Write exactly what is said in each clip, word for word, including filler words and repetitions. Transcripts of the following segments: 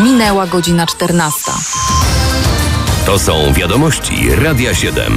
Minęła godzina czternasta. To są wiadomości Radia siedem.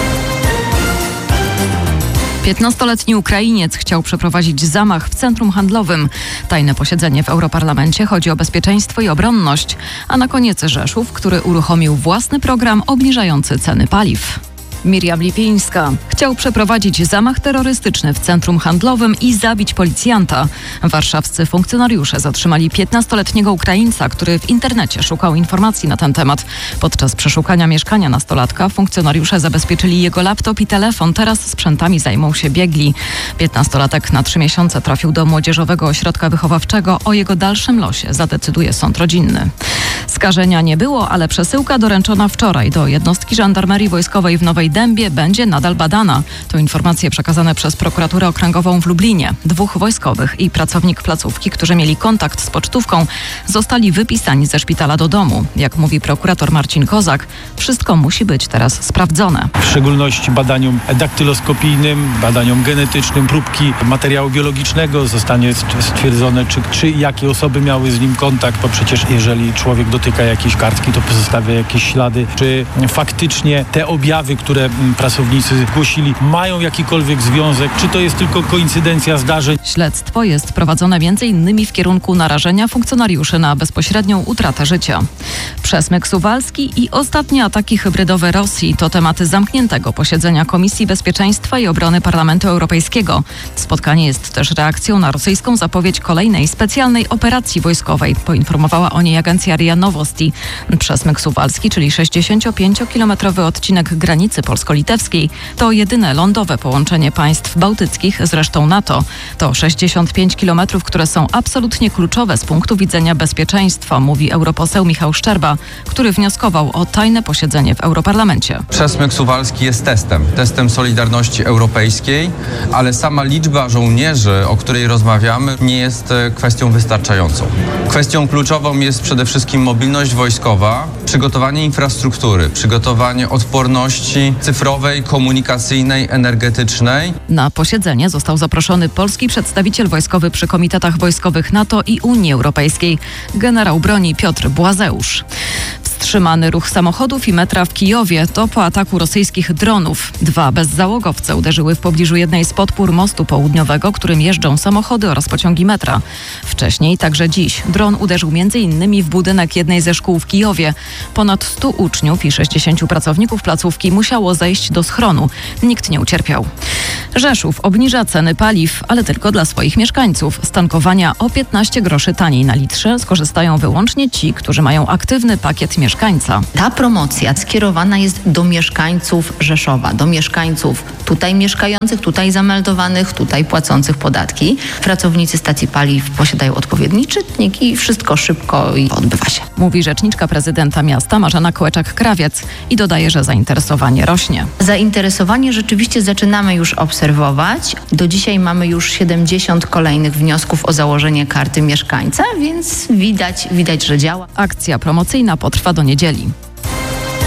piętnastoletni Ukrainiec chciał przeprowadzić zamach w centrum handlowym. Tajne posiedzenie w Europarlamencie, chodzi o bezpieczeństwo i obronność. A na koniec Rzeszów, który uruchomił własny program obniżający ceny paliw. Miriam Lipińska. Chciał przeprowadzić zamach terrorystyczny w centrum handlowym i zabić policjanta. Warszawscy funkcjonariusze zatrzymali piętnastoletniego Ukraińca, który w internecie szukał informacji na ten temat. Podczas przeszukania mieszkania nastolatka funkcjonariusze zabezpieczyli jego laptop i telefon. Teraz sprzętami zajmą się biegli. Piętnastolatek na trzy miesiące trafił do Młodzieżowego Ośrodka Wychowawczego. O jego dalszym losie zadecyduje sąd rodzinny. Skażenia nie było, ale przesyłka doręczona wczoraj do jednostki żandarmerii wojskowej w Nowej Dębie będzie nadal badana. To informacje przekazane przez prokuraturę okręgową w Lublinie. Dwóch wojskowych i pracownik placówki, którzy mieli kontakt z pocztówką, zostali wypisani ze szpitala do domu. Jak mówi prokurator Marcin Kozak, wszystko musi być teraz sprawdzone. W szczególności badaniom daktyloskopijnym, badaniom genetycznym, próbki materiału biologicznego zostanie stwierdzone, czy, czy jakie osoby miały z nim kontakt, bo przecież jeżeli człowiek dotyka jakiejś kartki, to pozostawia jakieś ślady, czy faktycznie te objawy, które pracownicy zgłosili, mają jakikolwiek związek, czy to jest tylko koincydencja zdarzeń. Śledztwo jest prowadzone między innymi w kierunku narażenia funkcjonariuszy na bezpośrednią utratę życia. Przesmyk suwalski i ostatnie ataki hybrydowe Rosji to tematy zamkniętego posiedzenia Komisji Bezpieczeństwa i Obrony Parlamentu Europejskiego. Spotkanie jest też reakcją na rosyjską zapowiedź kolejnej specjalnej operacji wojskowej. Poinformowała o niej agencja R I A Novosti. Przesmyk suwalski, czyli sześćdziesięciopięciokilometrowy odcinek granicy polsko-litewskiej, to jedyne lądowe połączenie państw bałtyckich z resztą NATO. To sześćdziesiąt pięć kilometrów, które są absolutnie kluczowe z punktu widzenia bezpieczeństwa, mówi europoseł Michał Szczerba, który wnioskował o tajne posiedzenie w Europarlamencie. Przesmyk suwalski jest testem, testem solidarności europejskiej, ale sama liczba żołnierzy, o której rozmawiamy, nie jest kwestią wystarczającą. Kwestią kluczową jest przede wszystkim mobilność wojskowa, przygotowanie infrastruktury, przygotowanie odporności cyfrowej, komunikacyjnej, energetycznej. Na posiedzenie został zaproszony polski przedstawiciel wojskowy przy komitetach wojskowych NATO i Unii Europejskiej, generał broni Piotr Błazeusz. Wstrzymany ruch samochodów i metra w Kijowie to po ataku rosyjskich dronów. Dwa bezzałogowce uderzyły w pobliżu jednej z podpór mostu południowego, którym jeżdżą samochody oraz pociągi metra. Wcześniej, także dziś, dron uderzył między innymi w budynek jednej ze szkół w Kijowie. Ponad stu uczniów i sześćdziesięciu pracowników placówki musiało zejść do schronu. Nikt nie ucierpiał. Rzeszów obniża ceny paliw, ale tylko dla swoich mieszkańców. Z tankowania o piętnaście groszy taniej na litrze skorzystają wyłącznie ci, którzy mają aktywny pakiet mieszkańca. Ta promocja skierowana jest do mieszkańców Rzeszowa, do mieszkańców tutaj mieszkających, tutaj zameldowanych, tutaj płacących podatki. Pracownicy stacji paliw posiadają odpowiedni czytnik i wszystko szybko i odbywa się. Mówi rzeczniczka prezydenta miasta Marzena Kołeczak-Krawiec i dodaje, że zainteresowanie rośnie. Zainteresowanie rzeczywiście zaczynamy już obserwować. Do dzisiaj mamy już siedemdziesiąt kolejnych wniosków o założenie karty mieszkańca, więc widać, widać, że działa. Akcja promocyjna potrwa do niedzieli.